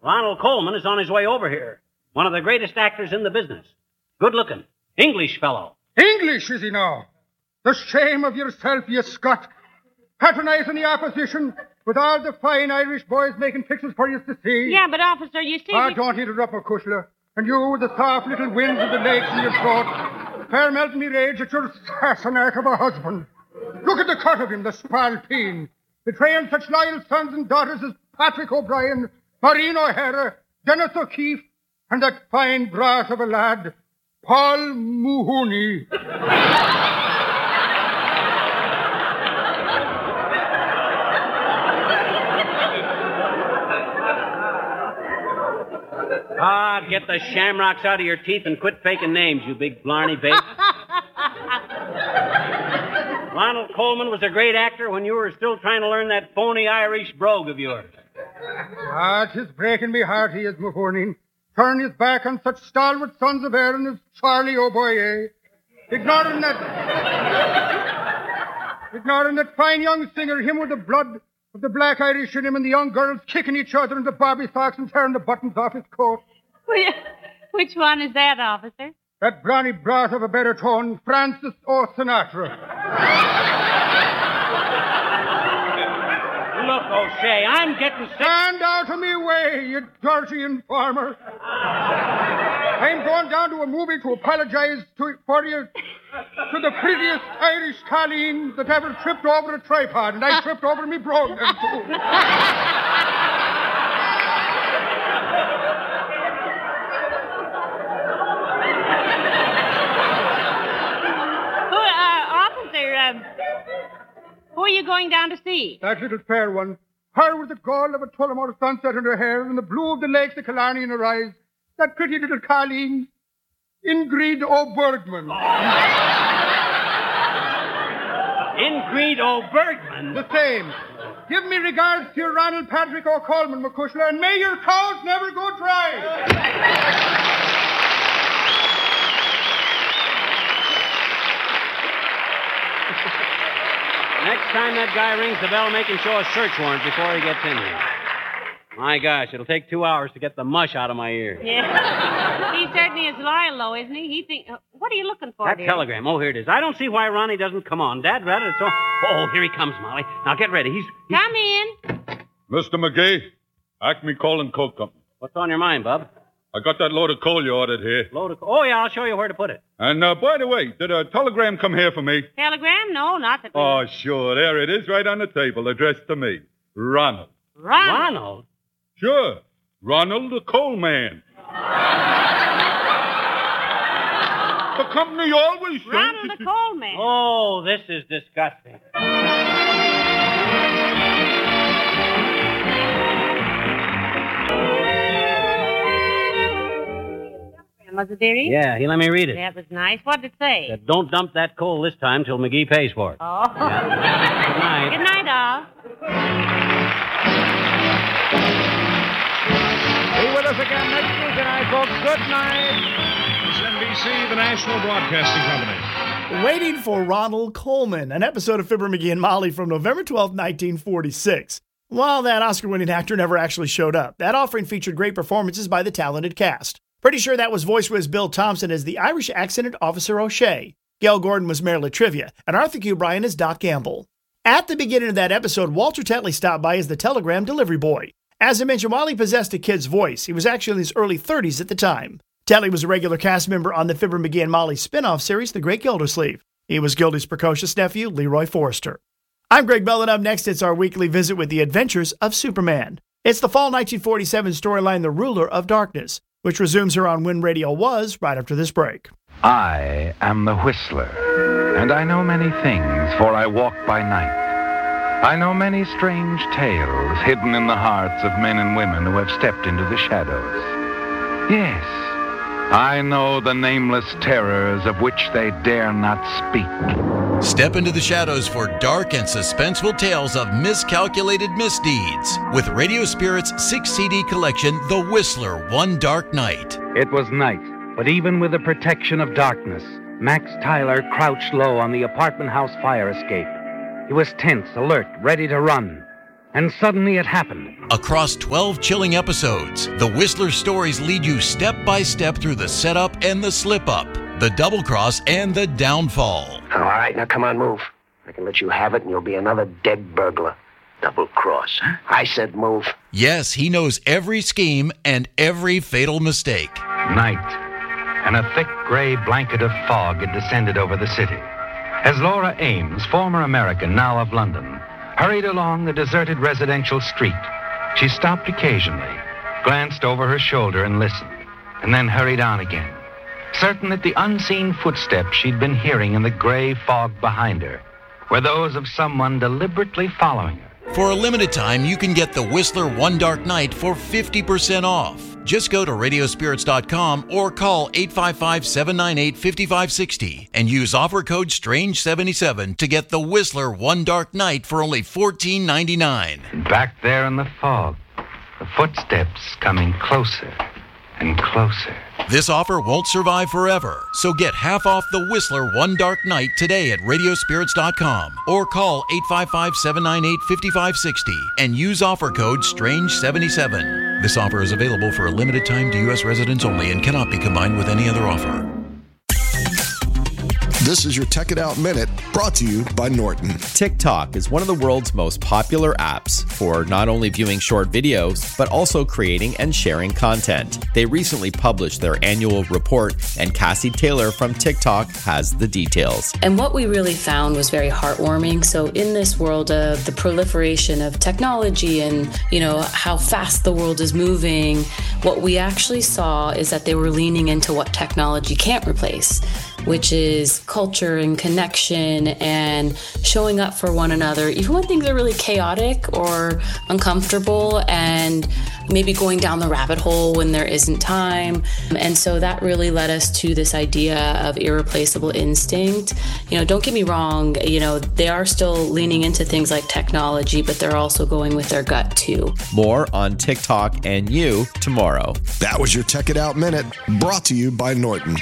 Ronald Coleman is on his way over here. One of the greatest actors in the business. Good-looking. English fellow. English, is he now? The shame of yourself, you Scot. Patronizing the opposition with all the fine Irish boys making pictures for you to see. Yeah, but, officer, you see... Don't interrupt, McCushla. And you with the soft little winds of the lakes in your throat. Fair melting me rage at your Sassenach of a husband. Look at the cut of him, the spalpeen. Betraying such loyal sons and daughters as Patrick O'Brien, Maureen O'Hara, Dennis O'Keefe, and that fine brass of a lad, Paul Mahoney. Get the shamrocks out of your teeth and quit faking names, you big blarney bait. Ronald Coleman was a great actor when you were still trying to learn that phony Irish brogue of yours. 'Tis breaking me heart he is, Mahoney. Turn his back on such stalwart sons of Erin as Charlie O'Boye. Ignoring that fine young singer, him with the blood of the black Irish in him, and the young girls kicking each other into bobby socks and tearing the buttons off his coat. Which one is that, officer? That brawny brat of a better tone, Francis O. Sinatra. Look, O'Shea, I'm getting sick. Stand out of me way, you dirty informer. I'm going down to a movie to apologize for you to the prettiest Irish colleen that ever tripped over a tripod, and I tripped over me brogue them too. Who are you going down to see? That little fair one. Her with the gold of a Tullamore sunset in her hair and the blue of the lakes of Killarney in her eyes. That pretty little colleen, Ingrid O'Bergman. Ingrid O'Bergman? The same. Give me regards to your Ronald Patrick O'Coleman, McCushla, and may your cows never go dry. Next time that guy rings the bell, make him show a search warrant before he gets in here. My gosh, it'll take 2 hours to get the mush out of my ear. Yeah. He certainly is loyal, though, isn't he? What are you looking for, That dear? telegram. Oh, here it is. I don't see why Ronnie doesn't come on. Dad read it. It's all... Oh, here he comes, Molly. Now get ready. He's... Come in. Mr. McGee, Acme Coal and Coke Company. What's on your mind, Bub? I got that load of coal you ordered here. Oh, yeah, I'll show you where to put it. And, by the way, did a telegram come here for me? Telegram? No, not that. Oh, sure. There it is, right on the table, addressed to me. Ronald. Ronald? Sure. Ronald the coal man. The company always sends... Ronald the coal man. Oh, this is disgusting. Was it, dearie? Yeah, he let me read it. That was nice. What did it say? Said, don't dump that coal this time till McGee pays for it. Oh. Yeah. Good night. Good night, all. Be with us again next Tuesday night, folks. Good night. This is NBC, the National Broadcasting Company. Waiting for Ronald Coleman, an episode of Fibber, McGee, and Molly from November 12, 1946. While that Oscar-winning actor never actually showed up, that offering featured great performances by the talented cast. Pretty sure that was voice whiz Bill Thompson as the Irish accented Officer O'Shea. Gail Gordon was Mayor Latrivia, and Arthur Q. Bryan as Doc Gamble. At the beginning of that episode, Walter Tetley stopped by as the telegram delivery boy. As I mentioned, while he possessed a kid's voice, he was actually in his early 30s at the time. Tetley was a regular cast member on the Fibber, McGee, and Molly spin-off series, The Great Gildersleeve. He was Gildy's precocious nephew, Leroy Forrester. I'm Greg Bell, and up next, it's our weekly visit with the adventures of Superman. It's the fall 1947 storyline, The Ruler of Darkness, which resumes here on When Radio Was right after this break. I am the Whistler, and I know many things, for I walk by night. I know many strange tales hidden in the hearts of men and women who have stepped into the shadows. Yes, I know the nameless terrors of which they dare not speak. Step into the shadows for dark and suspenseful tales of miscalculated misdeeds with Radio Spirit's 6-CD collection, The Whistler, One Dark Night. It was night, but even with the protection of darkness, Max Tyler crouched low on the apartment house fire escape. He was tense, alert, ready to run. And suddenly it happened. Across 12 chilling episodes, the Whistler stories lead you step by step through the setup and the slip-up, the double-cross and the downfall. All right, now come on, move. I can let you have it and you'll be another dead burglar. Double-cross, huh? I said move. Yes, he knows every scheme and every fatal mistake. Night, and a thick gray blanket of fog had descended over the city. As Laura Ames, former American, now of London, hurried along the deserted residential street, she stopped occasionally, glanced over her shoulder and listened, and then hurried on again, certain that the unseen footsteps she'd been hearing in the gray fog behind her were those of someone deliberately following her. For a limited time, you can get the Whistler One Dark Night for 50% off. Just go to radiospirits.com or call 855-798-5560 and use offer code STRANGE77 to get the Whistler One Dark Night for only $14.99. And back there in the fog, the footsteps coming closer and closer. This offer won't survive forever, so get half off the Whistler One Dark Night today at radiospirits.com or call 855-798-5560 and use offer code STRANGE77. This offer is available for a limited time to U.S. residents only and cannot be combined with any other offer. This is your Tech It Out Minute, brought to you by Norton. TikTok is one of the world's most popular apps for not only viewing short videos, but also creating and sharing content. They recently published their annual report, and Cassie Taylor from TikTok has the details. And what we really found was very heartwarming. So in this world of the proliferation of technology and, how fast the world is moving, what we actually saw is that they were leaning into what technology can't replace, which is culture and connection and showing up for one another, even when things are really chaotic or uncomfortable, and maybe going down the rabbit hole when there isn't time. And so that really led us to this idea of irreplaceable instinct. Don't get me wrong, they are still leaning into things like technology, but they're also going with their gut too. More on TikTok and you tomorrow. That was your Tech It Out Minute, brought to you by Norton.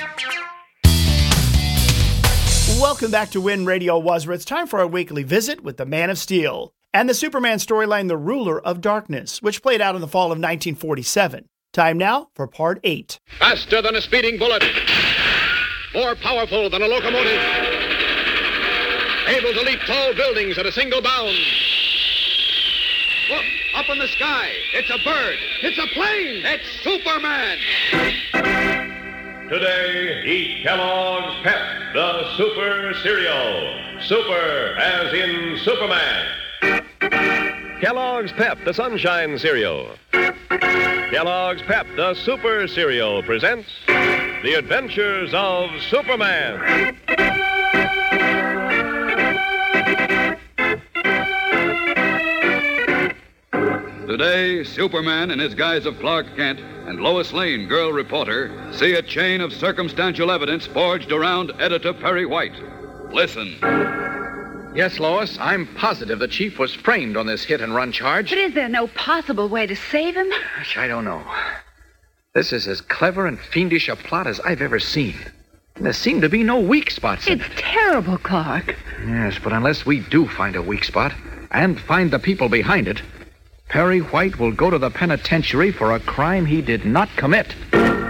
Welcome back to Win Radio Wazra. It's time for our weekly visit with the Man of Steel and the Superman storyline, The Ruler of Darkness, which played out in the fall of 1947. Time now for Part 8. Faster than a speeding bullet. More powerful than a locomotive. Able to leap tall buildings at a single bound. Look, up in the sky. It's a bird. It's a plane. It's Superman. Today, eat Kellogg's Pep, the Super Cereal. Super as in Superman. Kellogg's Pep, the Sunshine Cereal. Kellogg's Pep, the Super Cereal presents The Adventures of Superman. Today, Superman in his guise of Clark Kent and Lois Lane, girl reporter, see a chain of circumstantial evidence forged around Editor Perry White. Listen. Yes, Lois, I'm positive the chief was framed on this hit-and-run charge. But is there no possible way to save him? Gosh, I don't know. This is as clever and fiendish a plot as I've ever seen. And there seem to be no weak spots in it. It's terrible, Clark. Yes, but unless we do find a weak spot and find the people behind it, Perry White will go to the penitentiary for a crime he did not commit.